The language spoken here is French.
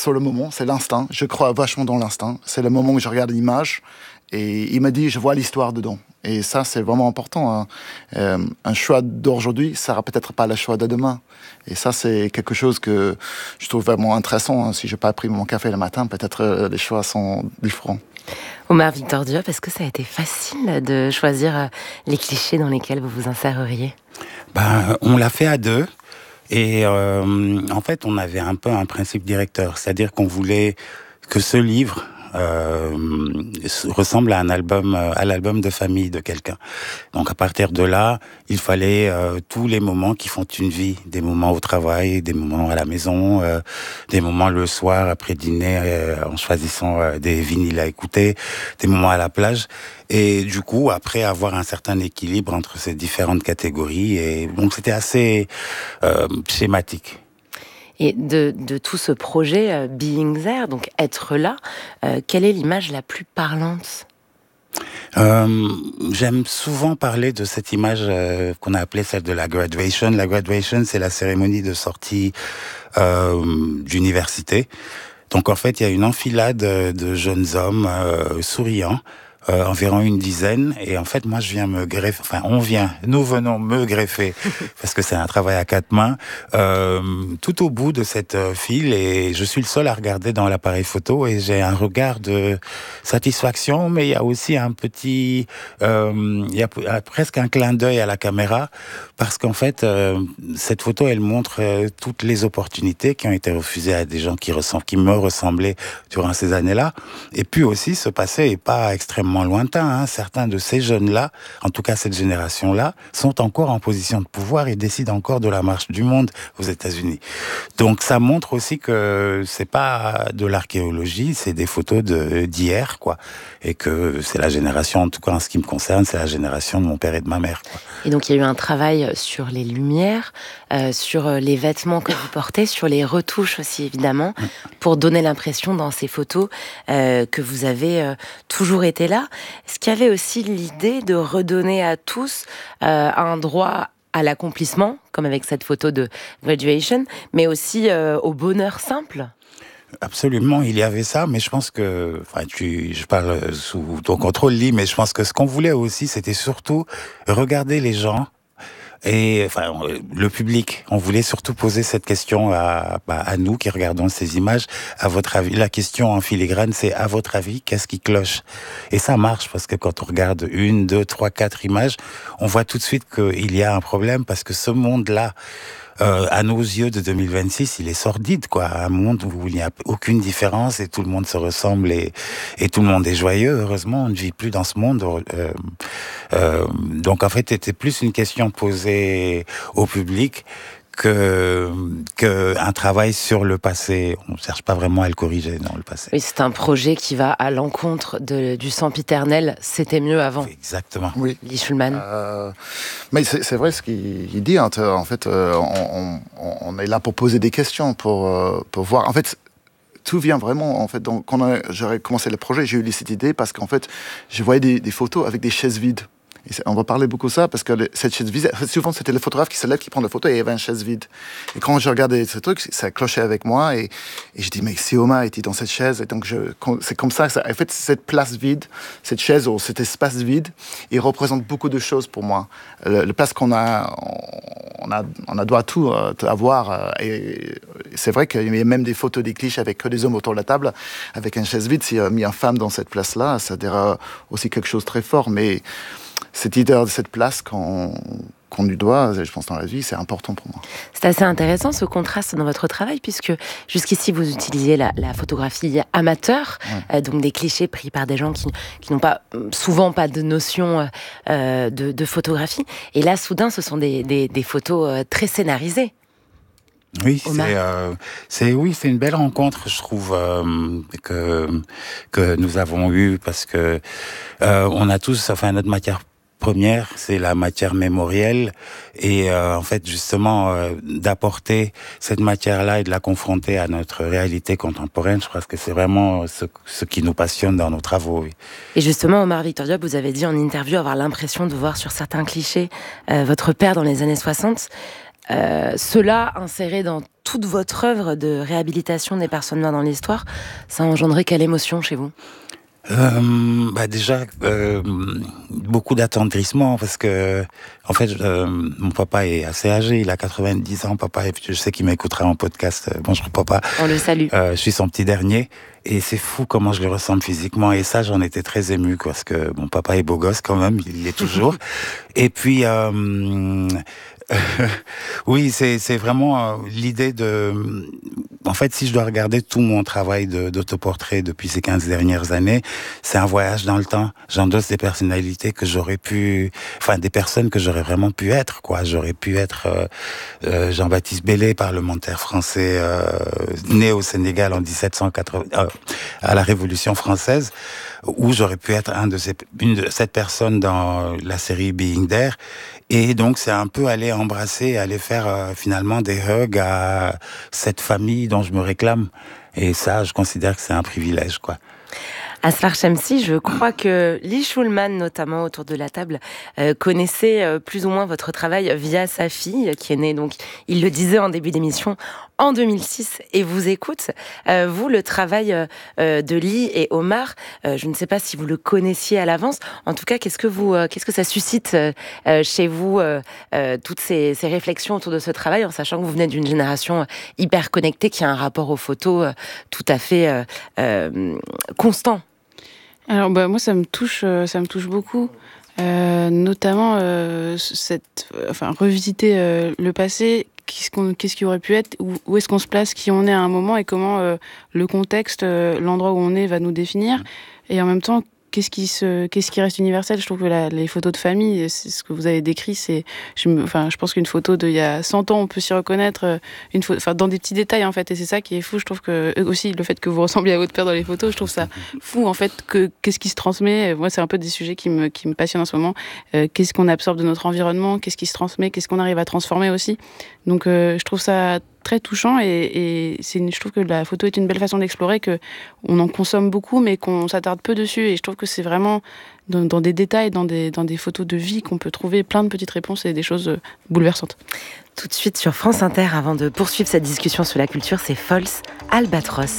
sur le moment, c'est l'instinct. Je crois vachement dans l'instinct. C'est le moment où je regarde l'image et il m'a dit, je vois l'histoire dedans. Et ça, c'est vraiment important. Hein. Un choix d'aujourd'hui, ça sera peut-être pas le choix de demain. Et ça, c'est quelque chose que je trouve vraiment intéressant. Hein. Si je n'ai pas pris mon café le matin, peut-être les choix sont différents. Omar Victor Diop, est-ce que ça a été facile de choisir les clichés dans lesquels vous vous inséreriez ? On l'a fait à deux. Et en fait, on avait un peu un principe directeur. C'est-à-dire qu'on voulait que ce livre ressemble à l'album de famille de quelqu'un. Donc à partir de là, il fallait tous les moments qui font une vie, des moments au travail, des moments à la maison, des moments le soir après dîner en choisissant des vinyles à écouter, des moments à la plage. Et du coup, après avoir un certain équilibre entre ces différentes catégories, et donc c'était assez schématique. Et de tout ce projet Being There, donc être là, quelle est l'image la plus parlante ? J'aime souvent parler de cette image qu'on a appelée celle de la graduation. La graduation, c'est la cérémonie de sortie d'université. Donc en fait, il y a une enfilade de jeunes hommes souriants, environ une dizaine, et en fait moi nous venons me greffer parce que c'est un travail à quatre mains tout au bout de cette file, et je suis le seul à regarder dans l'appareil photo, et j'ai un regard de satisfaction, mais il y a aussi un petit il y a presque un clin d'œil à la caméra, parce qu'en fait cette photo, elle montre toutes les opportunités qui ont été refusées à des gens qui me ressemblaient durant ces années-là, et puis aussi ce passé est pas extrêmement lointain, hein. Certains de ces jeunes-là, en tout cas cette génération-là, sont encore en position de pouvoir et décident encore de la marche du monde aux États-Unis. Donc ça montre aussi que c'est pas de l'archéologie, c'est des photos d'hier, quoi, et que c'est la génération, en tout cas en ce qui me concerne, c'est la génération de mon père et de ma mère, quoi. Et donc il y a eu un travail sur les lumières, sur les vêtements que vous portez, sur les retouches aussi évidemment, pour donner l'impression dans ces photos que vous avez toujours été là. Est-ce qu'il y avait aussi l'idée de redonner à tous un droit à l'accomplissement, comme avec cette photo de graduation, mais aussi au bonheur simple ? Absolument, il y avait ça, mais je pense que, je parle sous ton contrôle, Lee, mais je pense que ce qu'on voulait aussi, c'était surtout regarder les gens et le public. On voulait surtout poser cette question à nous qui regardons ces images. À votre avis, la question en filigrane, c'est à votre avis, qu'est-ce qui cloche ? Et ça marche, parce que quand on regarde 1, 2, 3, 4 images, on voit tout de suite qu'il y a un problème, parce que ce monde-là, à nos yeux de 2026, il est sordide, quoi. Un monde où il n'y a aucune différence et tout le monde se ressemble et tout le monde est joyeux. Heureusement, on ne vit plus dans ce monde. Donc en fait, c'était plus une question posée au public que un travail sur le passé. On ne cherche pas vraiment à le corriger dans le passé. Oui, c'est un projet qui va à l'encontre du sempiternel. C'était mieux avant. Exactement. Oui. Lee Schulman. Mais c'est vrai ce qu'il dit. Hein, en fait, on est là pour poser des questions, pour voir. En fait, tout vient vraiment. En fait, quand j'aurais commencé le projet, j'ai eu cette idée parce qu'en fait, je voyais des photos avec des chaises vides. Et on va parler beaucoup de ça parce que cette chaise vide, souvent c'était le photographe qui se lève, qui prend la photo et il y avait une chaise vide. Et quand je regardais ce truc, ça clochait avec moi et je dis mais si Omar était dans cette chaise, et donc c'est comme ça, en fait cette place vide, cette chaise ou cet espace vide, il représente beaucoup de choses pour moi. Le place qu'on a, on doit tout avoir et c'est vrai qu'il y a même des photos des clichés avec que des hommes autour de la table avec une chaise vide. S'il y a mis une femme dans cette place-là, ça dirait aussi quelque chose de très fort, mais cette idée de cette place qu'on lui doit, je pense, dans la vie, c'est important pour moi. C'est assez intéressant ce contraste dans votre travail, puisque jusqu'ici vous utilisiez la photographie amateur, donc des clichés pris par des gens qui n'ont souvent pas de notion de photographie. Et là, soudain, ce sont des photos très scénarisées. Oui, c'est une belle rencontre, je trouve, que nous avons eue, parce que on a tous, notre matière première, c'est la matière mémorielle, et en fait justement d'apporter cette matière-là et de la confronter à notre réalité contemporaine, je crois que c'est vraiment ce qui nous passionne dans nos travaux. Oui. Et justement, Omar Victor Diop, vous avez dit en interview avoir l'impression de voir sur certains clichés votre père dans les années 60. Cela inséré dans toute votre œuvre de réhabilitation des personnes noires dans l'histoire, ça a engendré quelle émotion chez vous ? Déjà beaucoup d'attendrissement parce que en fait mon papa est assez âgé, il a 90 ans, papa, et je sais qu'il m'écoutera en podcast. Bonjour papa. On le salue. Je suis son petit dernier et c'est fou comment je le ressemble physiquement, et ça j'en étais très ému parce que mon papa est beau gosse quand même, il l'est toujours. Et puis oui, c'est vraiment l'idée de... En fait, si je dois regarder tout mon travail d'autoportrait depuis ces 15 dernières années, c'est un voyage dans le temps. J'endosse des personnalités que j'aurais pu... Enfin, des personnes que j'aurais vraiment pu être, quoi. J'aurais pu être Jean-Baptiste Belley, parlementaire français, né au Sénégal en 1780, à la Révolution française, ou j'aurais pu être une de cette personne dans la série Being There. Et donc, c'est un peu aller embrasser, aller faire finalement des hugs à cette famille dont je me réclame. Et ça, je considère que c'est un privilège, quoi. Asfar Shamsi, je crois que Lee Schulman, notamment autour de la table, connaissait plus ou moins votre travail via sa fille, qui est née, donc, il le disait en début d'émission, en 2006, et vous écoute. Vous, le travail de Lee et Omar, je ne sais pas si vous le connaissiez à l'avance. En tout cas, qu'est-ce que ça suscite chez vous, toutes ces réflexions autour de ce travail, en sachant que vous venez d'une génération hyper connectée, qui a un rapport aux photos tout à fait constant? Alors moi ça me touche beaucoup, notamment revisiter le passé, qu'est-ce qui aurait pu être, où est-ce qu'on se place, qui on est à un moment, et comment le contexte, l'endroit où on est va nous définir, et en même temps qu'est-ce qui reste universel. Je trouve que les photos de famille, c'est ce que vous avez décrit, je pense qu'une photo d'il y a 100 ans, on peut s'y reconnaître, dans des petits détails, en fait, et c'est ça qui est fou. Je trouve que, aussi, le fait que vous ressembliez à votre père dans les photos, je trouve ça fou, en fait, qu'est-ce qui se transmet. Moi, c'est un peu des sujets qui me passionnent en ce moment. Qu'est-ce qu'on absorbe de notre environnement, qu'est-ce qui se transmet, qu'est-ce qu'on arrive à transformer aussi. Donc, je trouve ça très touchant, et je trouve que la photo est une belle façon d'explorer, que on en consomme beaucoup mais qu'on s'attarde peu dessus, et je trouve que c'est vraiment dans des détails, dans des photos de vie, qu'on peut trouver plein de petites réponses et des choses bouleversantes. Tout de suite sur France Inter, avant de poursuivre cette discussion sur la culture, c'est False Albatros.